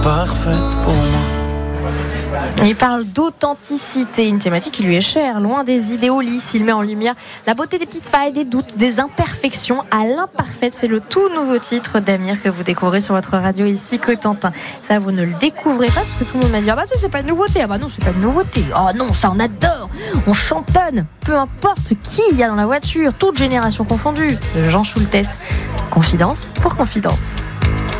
parfaite pour moi. Il parle d'authenticité, une thématique qui lui est chère, loin des idéaux lisses. Il met en lumière la beauté des petites failles, des doutes, des imperfections à l'imparfaite. C'est le tout nouveau titre d'Amir que vous découvrez sur votre radio ici Cotentin. Ça, vous ne le découvrez pas parce que tout le monde m'a dit ah bah ça c'est pas une nouveauté. Ah bah non, c'est pas une nouveauté. Oh non, ça on adore. On chantonne, peu importe qui il y a dans la voiture, toute génération confondue. Jean Schultes. Confidence pour confidence.